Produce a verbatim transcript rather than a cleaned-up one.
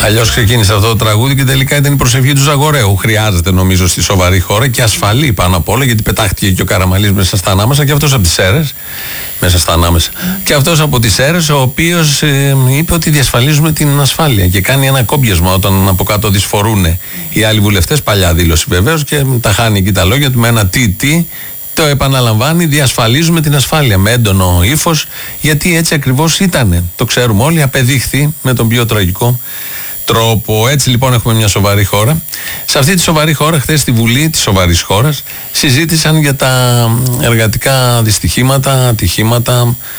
Αλλιώς ξεκίνησε αυτό το τραγούδι και τελικά ήταν η προσευχή του Ζαγοραίου. Χρειάζεται νομίζω στη σοβαρή χώρα και ασφαλή πάνω απ' όλα, γιατί πετάχτηκε και ο Καραμαλής μέσα στα ανάμεσα και αυτός από τις Σέρρες. Μέσα στα ανάμεσα. Και αυτός από τις Σέρρες, ο οποίος ε, είπε ότι διασφαλίζουμε την ασφάλεια και κάνει ένα κόμπιασμα όταν από κάτω δυσφορούν οι άλλοι βουλευτές. Παλιά δήλωση βεβαίως και τα χάνει εκεί τα λόγια του με ένα τι τι. Το επαναλαμβάνει, διασφαλίζουμε την ασφάλεια με έντονο ύφος, γιατί έτσι ακριβώς ήτανε. Το ξέρουμε όλοι, απεδείχθη με τον πιο τραγικό τρόπο. Έτσι λοιπόν έχουμε μια σοβαρή χώρα. Σε αυτή τη σοβαρή χώρα, χθες στη Βουλή της σοβαρής χώρας, συζήτησαν για τα εργατικά δυστυχήματα, ατυχήματα